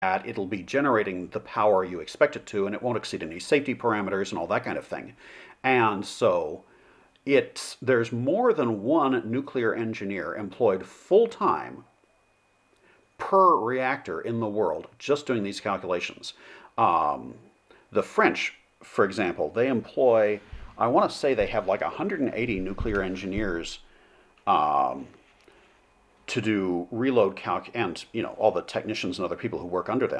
that it'll be generating the power you expect it to, and it won't exceed any safety parameters and all that kind of thing. And so there's more than one nuclear engineer employed full time per reactor in the world just doing these calculations. Um, the French, for example, they employ, I want to say they have like 180 nuclear engineers um, to do reload calc and all the technicians and other people who work under them.